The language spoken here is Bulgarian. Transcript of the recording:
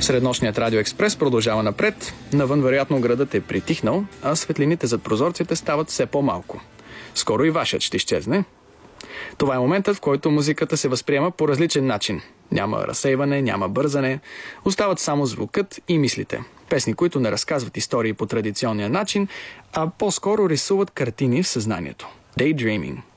Среднощният радиоекспрес продължава напред. Навън вероятно градът е притихнал, а светлините зад прозорците стават все по-малко. Скоро и вашият ще изчезне. Това е моментът, в който музиката се възприема по различен начин. Няма разсейване, няма бързане. Остават само звукът и мислите. Песни, които не разказват истории по традиционния начин, а по-скоро рисуват картини в съзнанието. Daydreaming.